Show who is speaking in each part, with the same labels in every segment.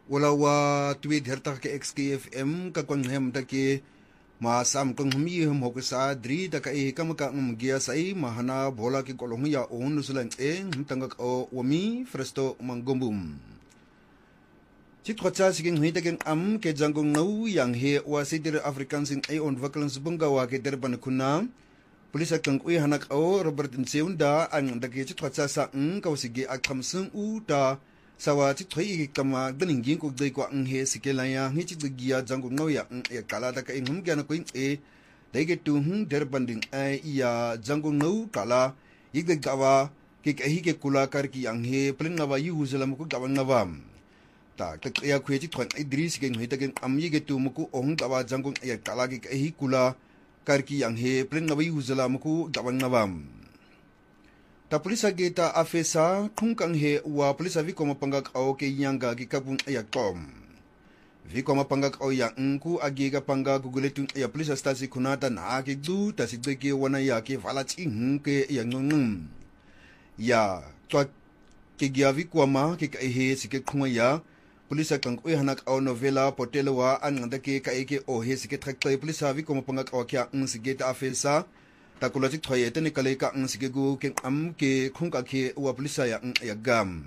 Speaker 1: wala wa tweet herta ke XKFM ka kwang hem ta ke ma sam kong humi hum hoksa dri da ka e kam ka gia sai mahana bola ki kolong ya on sulan hum tanga o wami fresto mangombum chit khotsa siging hui ta am ke jangong nau yang he wa sidir african sing ai on vakalans bunga wa ke derban kunna polisa kang ui hanak o Robert Nseunda ang da ke chit khotsa sa ka wasige akham sung u ta sawa ti thoi kama daning ging ko dei ko ang he sikelaya ngi chi gia jangong no ya e kala da ka hum gyan ko e dai ge tu derbanding ai ya jangong no kala yig gawa ke hi ke kula kar ki ang he plin ngawa yu zalam ko gawan ngawam ta ka ya khu chi thon idris ge ngi ta ge am yig tu mu ko ong gawa jangong e kala ge hi kula kar ki ang he plin ngawa yu zalam ko gawan ngawam ta polisa geta afesa kungkang he wa polisa viko mapangak au ke yanga ki kabun ayakom viko mapangak au ya nku agiga panga guguletun ya polisa stasi kunata na ke du ta sideke wana ya ke valachi ke yangong ya twa ke gia viko ma ke he sike khunga ya polisa kang oi hanak au novela potelwa ananda ke ka ke o he sike trakta polisa viko mapangak au kya sigeta afesa takulatik thoye tene kale ka sige gu ke am ke khungka ke wa polisa ya gam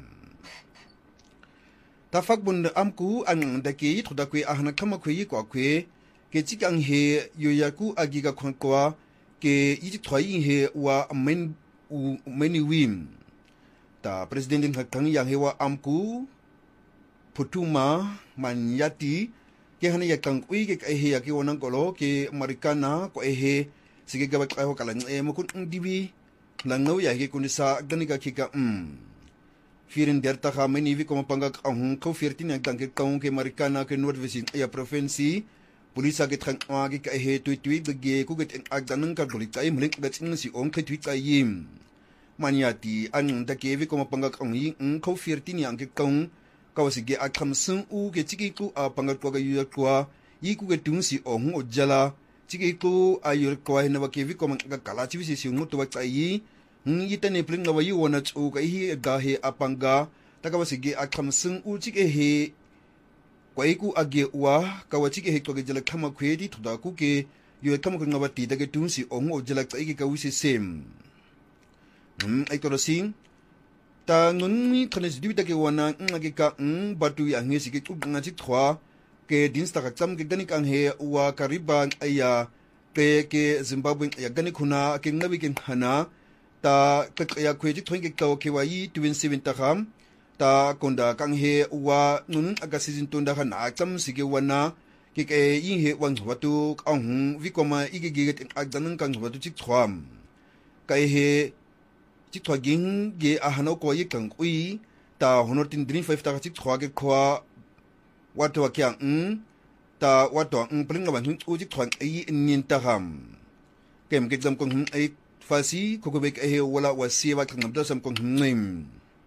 Speaker 1: ta fakbun am ku ang daki thoda kwe ahna kama kwe ko kwe ke chikang he yoyaku agiga khwankwa ke yi thoyi he wa many wim ta president hakang yang he wa am ku putuma manyati ke hana ya kang kwe ke he ya ke wonang kolo ke marikana ko he sige gabak aho kalang mukun diwi lang no ya ke kunisa ganika kika firin derta ka meni vi como pangak ahung ko firtin ang tangke kaung ke marikana ke north visin ya provinsi polisa ke trang agi ka he tweet ge ku get agdanang ka golik ay mlik gatin si ong ke tweet ayim maniati ang da ke vi como pangak ahung ko firtin yang ke kaung kawasige akam sung u ke chiki ku a pangak ko ga yu kwa yi ku ke tung si ong ojala chiki ko ayur ko hina wa kevi ko manga kala chi si siung to wa tai yitane pling wa yu wona chu ka hi ga he apanga taka wa sige akham sung u chiki he kwai ku age wa ka wa chiki he to ge jala khama khwedi thoda ku ke yu khama ku ngawa ti da ge tun si ong o jala tai ge ka wi si sem ai to sing ta ngun mi khanes dibi ta ge wana ngage ka batu ya ngi sige ku nga chi thwa ke dinsta ka tsam ke ganik ang he wa kariban aya ke Zimbabwe ya ganik huna ke ngawi ke hana ta ya kweji thong ke ka ke wa yi 27 ta kham ta konda kang he wa nun aga season tonda khana tsam sige wana ke yi he wang watu ang vikoma ige ge agdanang kang watu chik thwam kai he chik thwaging ge ahano ko yi kang ui ta honotin drin 5 ta chik thwa ke khwa watu wakia ta watu pringa ban uji thwan ai nin ta ham kem ke jam kong ai fasi ko bek ai wala wasi wa kang da sam kong nim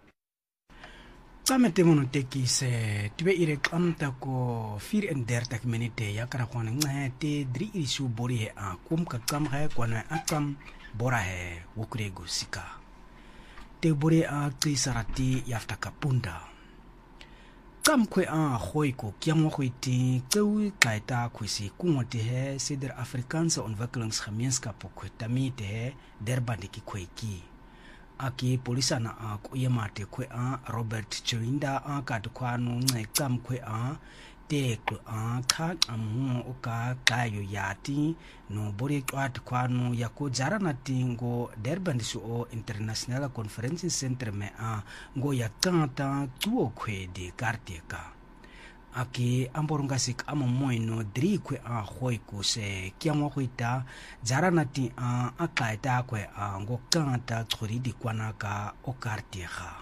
Speaker 2: kamete mono teki se tibe ire kamta ko fir ender tak menite ya kara kwana ngate dri isu bori a kum ka kam ha kwana akam bora he wukre gusika te bori a tisarati yafta kapunda kam kwe a khoi ko kyamwa khoi ti tsewi kaita khwisi kungote he sider afrikaanse ontwikkelingsgemeenskap ko tami te derbande ki khoi ki aki polisa na a ko yemate kwe a Robert Nseunda a ka kwanu ngai kam kwe a te ko a kha amu o ka kayo yati no bori kwat kwanu yako jarana tingo derbande su o international conference center me a ngo yakanta tuo kwe de karteka aki amborongasik amomoino dri kwe a khoi ko se kyamo khita jarana ti a akaita kwe a ngo kanta tsori di kwanaka o karteka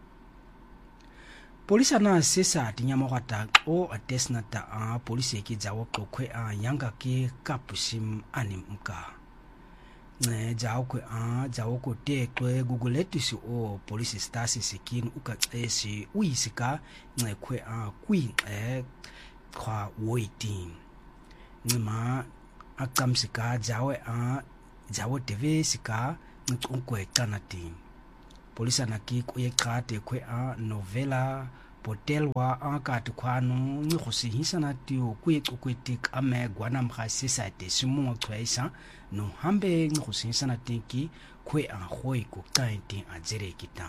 Speaker 2: polisa na sesa tinyama kwata o atesnata a polisi ki jawo kwe a yanga ki kapusim animka ne jawo ko te kwe guguleti si o polisi stasi sikin uka esi uisika ne kwe a queen kwa waiting nima akamsika jawo tv sika nkwe kanati polisa na ki kwe kate kwe a novela potelwa akati kwano ngi go se hisana tio ku eqokwetik ame gwanam ga society simongo tshwaisa no hambe ngi go se hisana tinki kwe a goi ko tainti a jere kita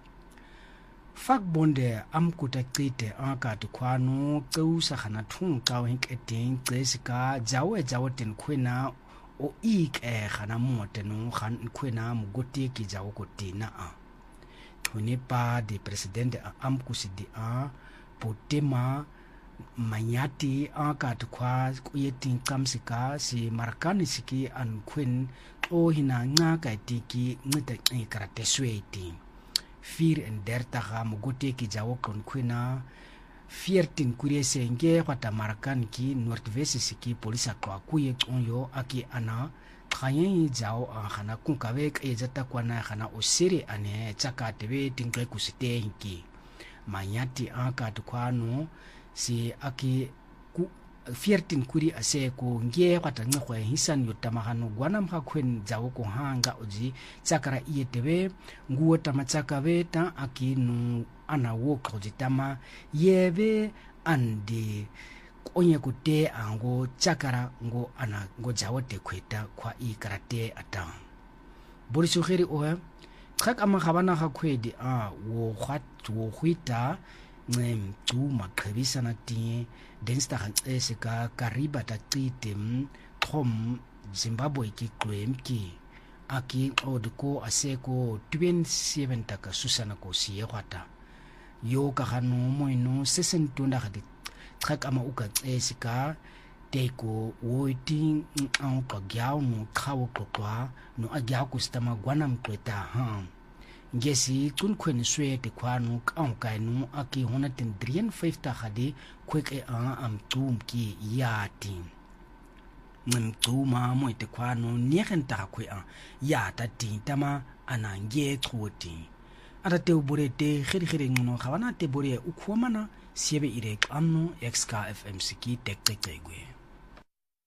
Speaker 2: fakbonde amkuta qite akati kwano qeusa khana thung qaw hinketing qesika jawe ten khwena o ik khana mote no khan khwena mugoti ki jawo ko tina a thone pa de president amkusidi a potema manyati akati kwa kuyeting kamsika si marakani siki an khwen o hina nga ka tiki ngita karate sweti 34 ga mogote ki jawo kon khwena 14 kuriese nge kwata marakan ki northwest siki polisa kwa kuye onyo aki ana khayen jawo khana kunkawe ke jata kwana khana osiri ane chaka tebe tingre kusite hinki manyati aka tukwano si aki 14 kuri ase ko nge kwata ngwe hisan yotamahano gwana mkhakwen jawo ko hanga oji chakara iyetebe nguo tamachaka beta akinu ana woko jitama yebe andi onye kute ango chakara ngo ana ngo jawo te kweta kwa I karate ata boriso khiri o khak ama khabana ga khwedi a wo khwita ngem tu makhabisa na ti densta eseka kariba ta titem thom Zimbabwe ki kwemki aki odko aseko 27 taka susana ko siye kwata yo ka hanu moino sesentunda khadi khak ama uka eseka teko woiting ang kagyaw no khawo kokwa no agyaw kustama gwanam kweta ha ngesi kunkhwen swete kwano kaung kainu aki honatin 350 khadi kweke am tumki yati mtuma moite kwano niegenta kwe ya tati tama anange khoti arate uburete khiri ngono khawana te bore ukhomana siebe ire kamno XK FM siki tektekegwe